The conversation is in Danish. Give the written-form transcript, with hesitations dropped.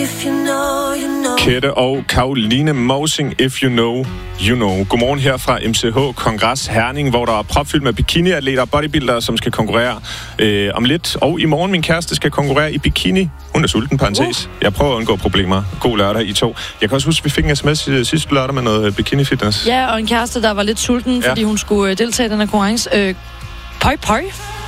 Kette og Karoline Mosing, If You Know, You Know. Godmorgen her fra MCH Kongres Herning, hvor der er propfyldt med bikiniatleter og bodybuildere, som skal konkurrere om lidt. Og i morgen min kæreste skal konkurrere i bikini. Hun er sulten, parentes. Jeg prøver at undgå problemer. God lørdag, I to. Jeg kan også huske, at vi fik en sms sidste lørdag med noget bikini-fitness. Ja, og en kæreste, der var lidt sulten, fordi hun skulle deltage i den her konkurrence. Pøj.